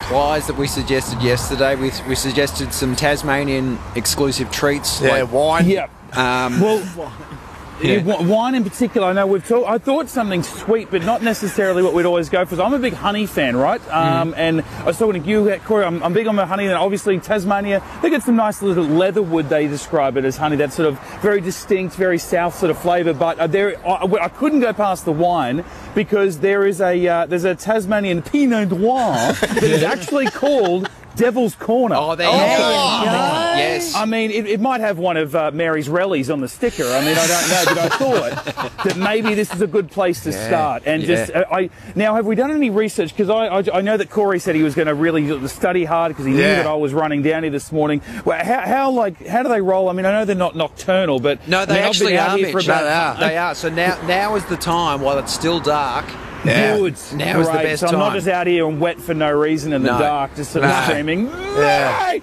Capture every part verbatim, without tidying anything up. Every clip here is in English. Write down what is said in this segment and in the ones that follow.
supplies that we suggested yesterday. We, we suggested some Tasmanian exclusive treats. Yeah, like, wine. Yeah. Um, Well, Yeah. yeah, wine in particular, I know we've talked, I thought something sweet, but not necessarily what we'd always go for. So I'm a big honey fan, right? Um, Mm. and I was talking to you, Corey, I'm, I'm big on the honey, and obviously Tasmania, they get some nice little leatherwood, they describe it as honey. That's sort of very distinct, very south sort of flavour. But uh, there, I, I couldn't go past the wine because there is a, uh, there's a Tasmanian Pinot Noir that is actually called Devil's Corner. Oh, there you go. Oh, Yes. I mean, it, it might have one of uh, Mary's Rellies on the sticker. I mean, I don't know, but I thought that maybe this is a good place to Yeah, start. And yeah. just, uh, I now have we done any research? Because I, I I know that Corey said he was going to really study hard because he knew Yeah. that I was running down here this morning. Well, how, how like how do they roll? I mean, I know they're not nocturnal, but No, they now I've actually been out are, here for Mitch. about They are. So now, now is the time while it's still dark. Yeah. Good. Now is the Great. best so I'm not time. just out here and wet for no reason in the No. dark, just sort of No. screaming. Yeah.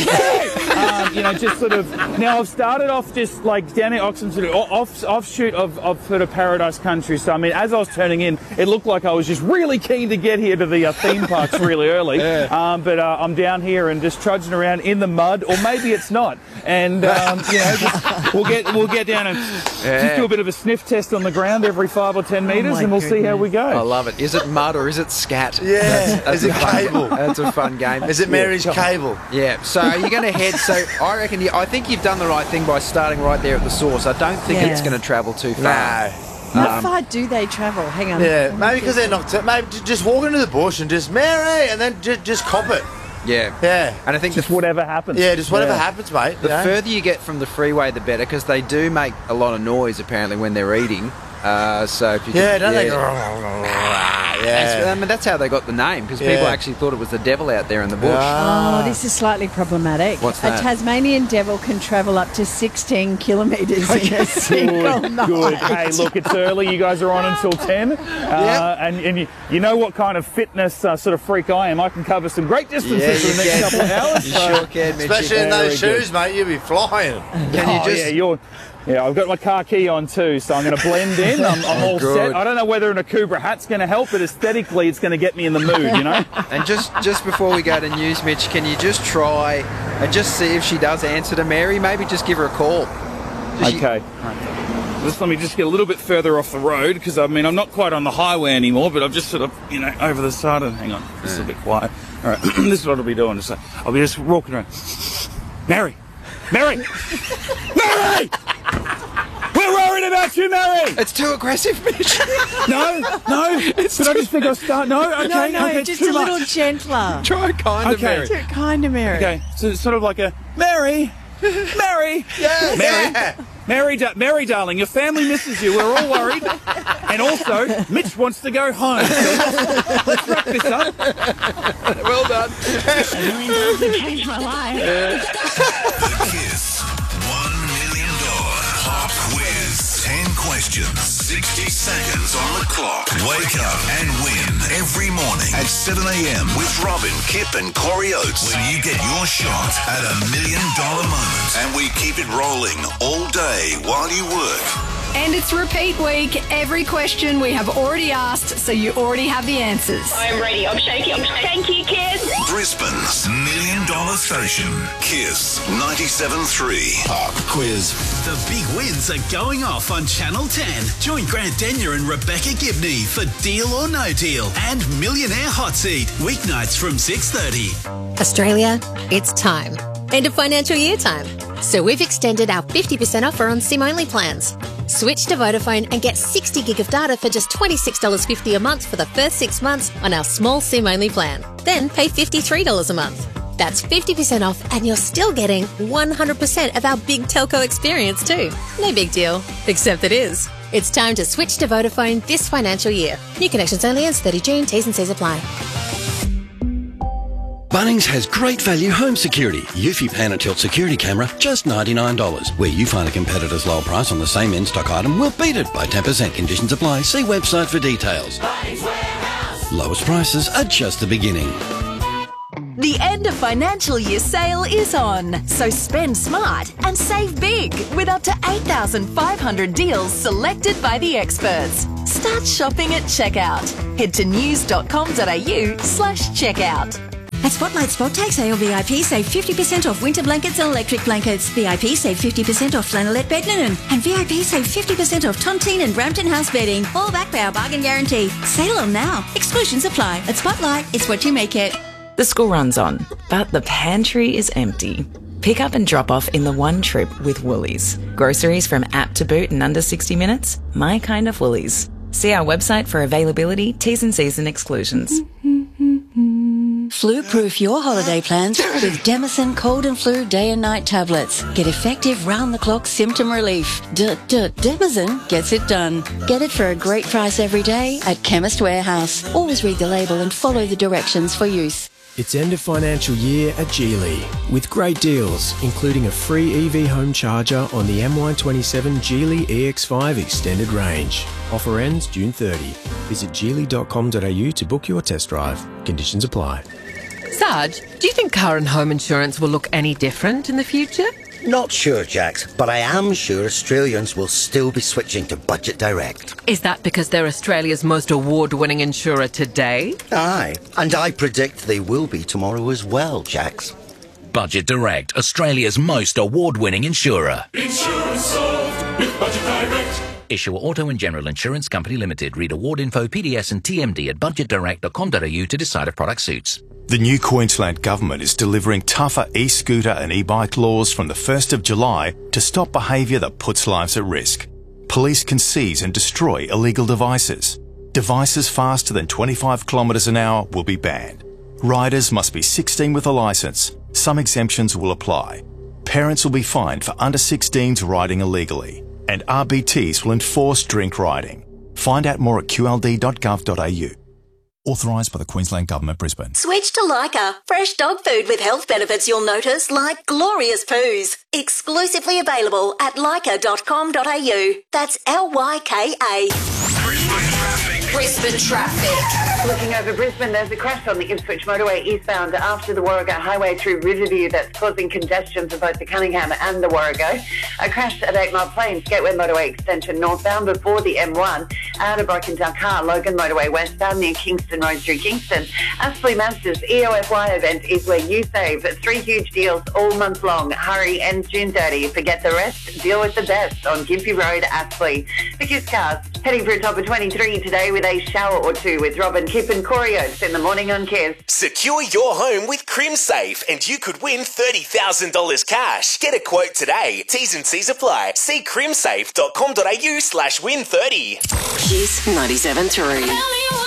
um, you know, just sort of. Now I've started off just like down in Oxford, sort of off, offshoot of, of sort of Paradise Country. So I mean, as I was turning in, it looked like I was just really keen to get here to the uh, theme parks really early. Yeah. Um, but uh, I'm down here and just trudging around in the mud, or maybe it's not. And um, you know, just, we'll get we'll get down and Yeah. just do a bit of a sniff test on the ground every five or ten metres, my and we'll see how we go. I love it. Is it mud or is it scat? Yeah. That's, that's Is it a fun cable? Game. That's a fun game. Is it Mary's cable? Yeah. So you're going to head. So I reckon. You, I think you've done the right thing by starting right there at the source. I don't think Yeah. it's going to travel too far. No. How far do they travel? Hang on. Yeah, maybe because they're not. Maybe j- just walk into the bush and just Mary, and then just just cop it. Yeah. Yeah. And I think Just the, whatever happens. Yeah, just whatever Yeah. happens, mate. the you know? further you get from the freeway, the better, because they do make a lot of noise apparently when they're eating. Uh, so if you Yeah, can, don't they? That's- Yeah. I mean, that's how they got the name, because people Yeah. actually thought it was the devil out there in the bush. Oh, this is slightly problematic. What's A that? Tasmanian devil can travel up to sixteen kilometres in a single Good, night. good. Hey, look, it's early. You guys are on until ten. Uh, and and you, you know what kind of fitness uh, sort of freak I am. I can cover some great distances Yeah, for the you next can. couple of hours. You so- sure can, Mitchy. Especially in Very those good. shoes, mate, you'll be flying. Can you oh, just- yeah, you're... Yeah, I've got my car key on too, so I'm going to blend in. I'm, I'm all Good. set. I don't know whether an Akubra hat's going to help, but aesthetically it's going to get me in the mood, you know? And just just before we go to news, Mitch, can you just try and just see if she does answer to Mary? Maybe just give her a call. Does she- Okay. Just let me just get a little bit further off the road, because I mean I'm not quite on the highway anymore, but I'm just sort of, you know, over the side. And hang on, just a bit quiet. All right, this is what I'll be doing. Just, uh, I'll be just walking around. Mary, Mary, Mary. We're worried about you, Mary. It's too aggressive, Mitch. No, no. But I just think I'll start. No, okay, No, no, okay, just too a little much. gentler. Try kind of Okay. Mary. Too kind of Mary. Okay, so it's sort of like a Mary, Mary, Yeah. Mary. Yeah. Mary, da- Mary, darling, your family misses you. We're all worried. And also, Mitch wants to go home. So let's, let's wrap this up. Well done. Changed my life. The Kiss one million dollars Pop Quiz. ten questions, sixty seconds on the clock. Wake up and win every morning at seven a.m. with Robin, Kip and Corey Oates. When you get your shot at a million dollar moment. And we keep it rolling all day while you work. And it's repeat week. Every question we have already asked, so you already have the answers. I'm ready. I'm shaking. I'm shaking. Thank you, kids. Brisbane's million dollar station. Kiss ninety-seven point three. Pop Quiz. The big wins are going off on Channel ten. Join Grant Denyer and Rebecca Gibney for Deal or No Deal and Millionaire Hot Seat. Weeknights from six thirty. Australia, it's time. End of financial year time. So we've extended our fifty percent offer on SIM-only plans. Switch to Vodafone and get sixty gig of data for just twenty-six dollars fifty a month for the first six months on our small SIM-only plan. Then pay fifty-three dollars a month. That's fifty percent off and you're still getting one hundred percent of our big telco experience too. No big deal, except it is. It's time to switch to Vodafone this financial year. New connections only ends thirty June. T's and C's apply. Bunnings has great value home security. Eufy Pan and Tilt security camera, just ninety-nine dollars. Where you find a competitor's lower price on the same in-stock item, we'll beat it by ten percent. Conditions apply. See website for details. Lowest prices are just the beginning. The end of financial year sale is on, so spend smart and save big with up to eight thousand five hundred deals selected by the experts. Start shopping at checkout. Head to news dot com dot a u slash checkout. At Spotlight Spot Tag Sale, V I P save fifty percent off winter blankets and electric blankets. V I P save fifty percent off flannelette bed linen. And V I P save fifty percent off Tontine and Brampton House bedding. All backed by our bargain guarantee. Sale on now. Exclusions apply. At Spotlight, it's what you make it. The school runs on, but the pantry is empty. Pick up and drop off in the one trip with Woolies. Groceries from app to boot in under sixty minutes. My kind of Woolies. See our website for availability, T's and C's and exclusions. Flu-proof your holiday plans with Demison Cold and Flu Day and Night tablets. Get effective round-the-clock symptom relief. D-D-Demison gets it done. Get it for a great price every day at Chemist Warehouse. Always read the label and follow the directions for use. It's end of financial year at Geely with great deals, including a free E V home charger on the M Y twenty-seven Geely E X five Extended Range. Offer ends June thirtieth. Visit geely dot com dot a u to book your test drive. Conditions apply. Sarge, do you think car and home insurance will look any different in the future? Not sure, Jax, but I am sure Australians will still be switching to Budget Direct. Is that because they're Australia's most award-winning insurer today? Aye, and I predict they will be tomorrow as well, Jax. Budget Direct, Australia's most award-winning insurer. Insurance solved with Budget Direct. Issuer Auto and General Insurance Company Limited. Read award info, P D S and T M D at budget direct dot com dot a u to decide if product suits. The new Queensland Government is delivering tougher e-scooter and e-bike laws from the first of July to stop behaviour that puts lives at risk. Police can seize and destroy illegal devices. Devices faster than twenty-five kilometres an hour will be banned. Riders must be sixteen with a licence. Some exemptions will apply. Parents will be fined for under sixteens riding illegally. And R B Ts will enforce drink riding. Find out more at q l d dot gov dot a u. Authorised by the Queensland Government, Brisbane. Switch to Lyca. Fresh dog food with health benefits you'll notice, like glorious poos. Exclusively available at lyca dot com dot a u. That's L Y K A. Brisbane traffic. Looking over Brisbane, there's a crash on the Ipswich motorway eastbound after the Warrego Highway through Riverview that's causing congestion for both the Cunningham and the Warrego. A crash at Eight Mile Plains, Gateway Motorway extension northbound before the M one. And a broken down car, Logan Motorway westbound near Kingston Road through Kingston. Aspley Masters E O F Y event is where you save. Three huge deals all month long. Hurry, ends June thirtieth. Forget the rest. Deal with the best on Gympie Road, Aspley. For Kiss Cars, heading for a top of twenty-three today with a shower or two with Robin, Kip and Corey Oates in the morning on Kiss. Secure your home with CrimSafe and you could win thirty thousand dollars cash. Get a quote today. T's and C's apply. See crimsafe dot com dot a u slash win thirty. Kiss ninety-seven point three.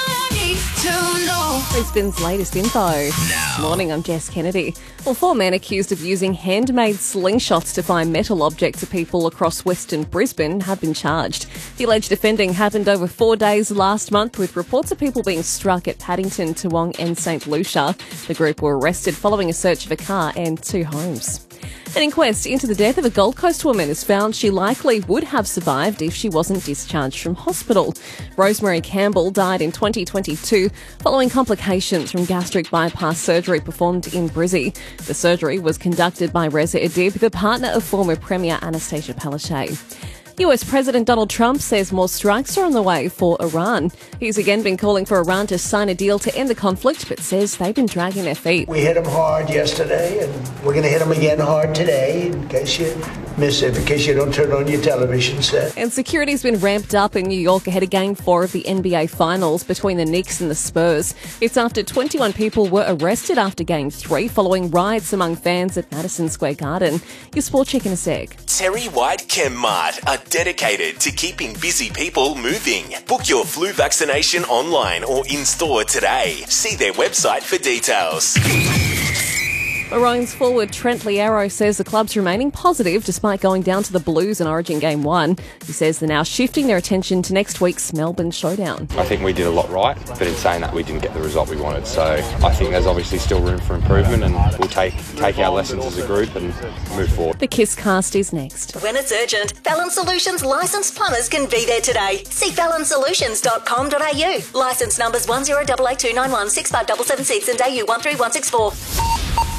Brisbane's latest info. Now. Morning, I'm Jess Kennedy. Well, four men accused of using handmade slingshots to find metal objects at people across Western Brisbane have been charged. The alleged offending happened over four days last month, with reports of people being struck at Paddington, Toowong and St Lucia. The group were arrested following a search of a car and two homes. An inquest into the death of a Gold Coast woman has found she likely would have survived if she wasn't discharged from hospital. Rosemary Campbell died in twenty twenty-two following complications from gastric bypass surgery performed in Brizzy. The surgery was conducted by Reza Adib, the partner of former Premier Anastasia Palaszczuk. U S President Donald Trump says more strikes are on the way for Iran. He's again been calling for Iran to sign a deal to end the conflict, but says they've been dragging their feet. We hit them hard yesterday, and we're going to hit them again hard today, in case you miss it, in case you don't turn on your television set. And security's been ramped up in New York ahead of Game four of the N B A Finals between the Knicks and the Spurs. It's after twenty-one people were arrested after Game three following riots among fans at Madison Square Garden. Your sport check in a sec. Terry White Chemmart are dedicated to keeping busy people moving. Book your flu vaccination online or in-store today. See their website for details. Maroons forward Trent Liero says the club's remaining positive despite going down to the Blues in Origin Game one. He says they're now shifting their attention to next week's Melbourne showdown. I think we did a lot right, but in saying that we didn't get the result we wanted. So I think there's obviously still room for improvement, and we'll take take our lessons as a group and move forward. The Kiss Cast is next. When it's urgent, Fallon Solutions licensed plumbers can be there today. See fallon solutions dot com dot a u. Licence numbers one zero eight eight two nine one six five seven seven six and A U one three one six four.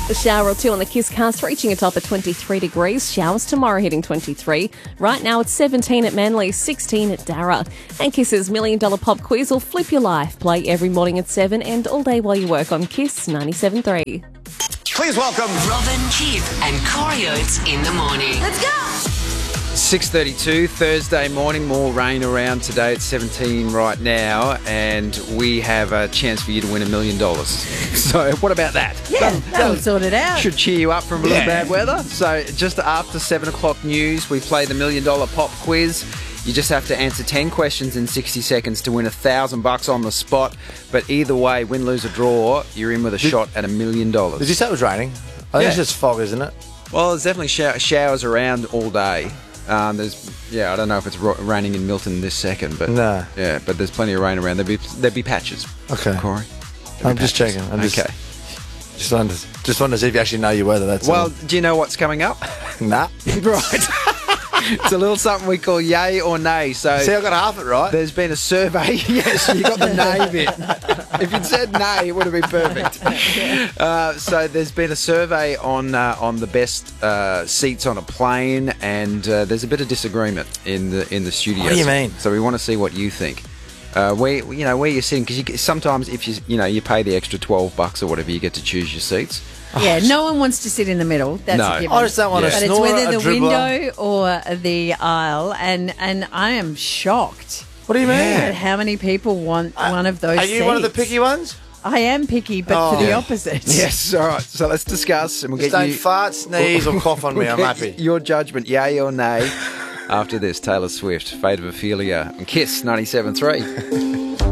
A shower or two on the Kiss cast, reaching a top of twenty-three degrees. Showers tomorrow hitting twenty-three. Right now it's seventeen at Manly, sixteen at Darra. And Kiss's Million Dollar Pop Quiz will flip your life. Play every morning at seven and all day while you work on Kiss ninety-seven point three. Please welcome Robin, Kip and Corey Oates in the morning. Let's go! six thirty-two, Thursday morning, more rain around today. It's seventeen right now, and we have a chance for you to win a million dollars. So what about that? Yeah, that'll sort it out. Should cheer you up from a little Yeah. bad weather. So just after seven o'clock news, we play the million dollar pop quiz. You just have to answer ten questions in sixty seconds to win a thousand bucks on the spot. But either way, win, lose or draw, you're in with a Did- shot at a million dollars. Did you say it was raining? I think Yeah. it's just fog, isn't it? Well, there's definitely shower- showers around all day. Um, there's, yeah, I don't know if it's ro- raining in Milton this second, but No. yeah, but there's plenty of rain around. There'd be there'd be patches. Okay. Corey. I'm just checking. I'm just, Okay. Just wanted, to, just wanted to see if you actually know your weather. That's Well, all. do you know what's coming up? Nah. Right. It's a little something we call yay or nay. So See, I got half it right. There's been a survey. Yes, you got the nay bit. If you'd said nay, it would have been perfect. Uh, so there's been a survey on uh, on the best uh, seats on a plane, and uh, there's a bit of disagreement in the in the studio. What do you mean? So we want to see what you think. Uh, where you know where you're sitting, because you, sometimes if you you know you pay the extra twelve bucks or whatever, you get to choose your seats. Yeah, no one wants to sit in the middle. That's No. a given. I just don't want a But it's snorer, whether a the dribbler. window or the aisle, and and I am shocked. What do you mean? At how many people want one of those Are you one of the seats. picky ones? I am picky, but for Oh. the Yeah. opposite. Yes, all right. So let's discuss, and we'll Just get don't you fart, sneeze, or cough on me. We'll I'm get happy. Your judgment, yay or nay. After this, Taylor Swift, Fate of Ophelia, and Kiss ninety-seven point three.